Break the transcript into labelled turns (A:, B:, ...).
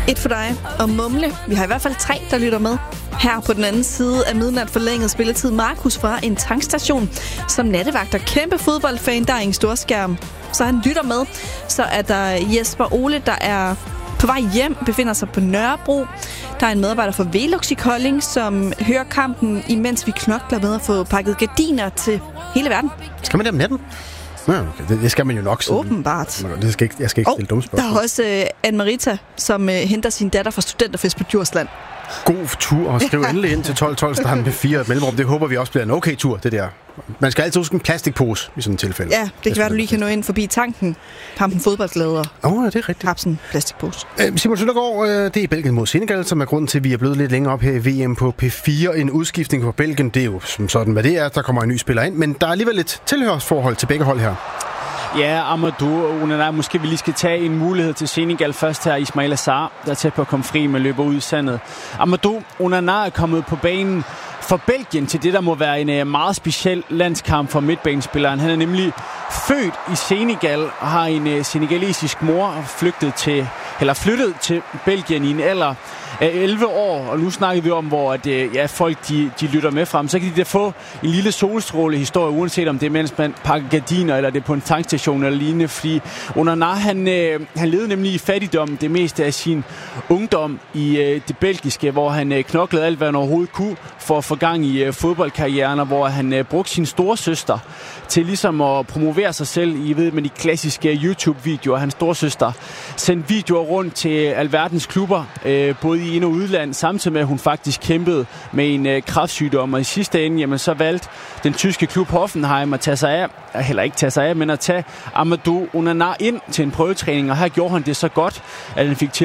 A: Et for dig og Mumle. Vi har i hvert fald 3, der lytter med. Her på den anden side af midnat forlænget spilletid Markus fra en tankstation. Som nattevagt og kæmpe fodboldfan, der er ingen storskærm. Så han lytter med. Så er der Jesper Ole, der er på vej hjem, befinder sig på Nørrebro. Der er en medarbejder fra Velux i Kolding, som hører kampen, imens vi knokler med at få pakket gardiner til hele verden.
B: Skal man det om natten? Ja, okay. Det skal man jo nok.
A: Åbenbart.
B: Jeg skal ikke stille dumme spørgsmål.
A: Der er også Anne-Marita, som henter sin datter fra studenterfest på Djursland.
B: God tur, og skriv endelig ind til 1212 starten med 4 mellemrum. Det håber vi også bliver en okay tur, det der. Man skal altid huske en plastikpose i sådan et tilfælde.
A: Ja, det kan være, at du lige kan nå ind forbi tanken. Kampen fodboldglæder.
B: Ja, det er rigtigt.
A: Hapsen plastikpose.
B: Simon Søndergaard, det er Belgien mod Senegal, som er grunden til, at vi er blevet lidt længere op her i VM på P4. En udskiftning for Belgien, det er jo som sådan, hvad det er. Der kommer en ny spiller ind, men der er alligevel et tilhørsforhold til begge hold her.
C: Ja, Amadou Onana, måske vi lige skal tage en mulighed til Senegal først her. Ismail Assar, der er tæt på at komme fri, men løber ud i sandet. Amadou Onana er kommet på banen for Belgien til det, der må være en meget speciel landskamp for midtbanespilleren. Han er nemlig født i Senegal og har en senegalesisk mor flyttet til Belgien i en alder af 11 år. Og nu snakker vi om, hvor folk de lytter med frem. Så kan de da få en lille solstrålehistorie, uanset om det er, mens man pakker gardiner, eller det er på en tankstation eller lignende. Fordi Onana, han levede nemlig i fattigdom det meste af sin ungdom i det belgiske, hvor han knoklede alt, hvad han overhovedet kunne for at få gang i fodboldkarrieren, hvor han brugte sin storesøster til ligesom at promovere sig selv. I ved, med de klassiske YouTube-videoer. Hans storesøster sendte videoer rundt til alverdens klubber, både i ind- og udland, samtidig med, at hun faktisk kæmpede med en kræftsygdom. Og i sidste ende, jamen, så valgte den tyske klub Hoffenheim at tage Amadou Onana ind til en prøvetræning, og her gjorde han det så godt, at han fik